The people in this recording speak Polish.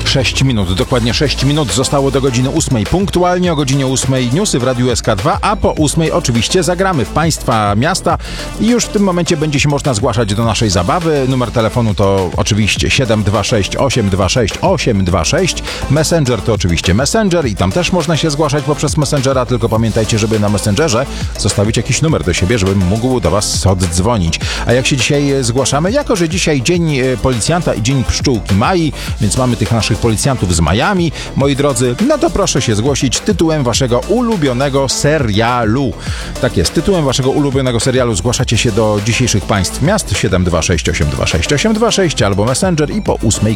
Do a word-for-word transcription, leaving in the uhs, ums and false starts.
sześć minut, dokładnie sześć minut zostało do godziny ósmej. Punktualnie o godzinie ósmej newsy w Radiu S K dwa, a po ósmej oczywiście zagramy w Państwa miasta i już w tym momencie będzie się można zgłaszać do naszej zabawy. Numer telefonu to oczywiście siedem dwa sześć osiem dwa sześć osiem dwa sześć. Messenger to oczywiście Messenger i tam też można się zgłaszać poprzez Messengera, tylko pamiętajcie, żeby na Messengerze zostawić jakiś numer do siebie, żebym mógł do Was oddzwonić. A jak się dzisiaj zgłaszamy? Jako że dzisiaj dzień policjanta i dzień pszczółki Mai, więc mamy tych naszych policjantów z Majami, moi drodzy, no to proszę się zgłosić tytułem waszego ulubionego serialu. Tak jest, tytułem waszego ulubionego serialu zgłaszacie się do dzisiejszych państw miast siedem dwa sześć osiem dwa sześć osiem dwa sześć albo Messenger i po ósmej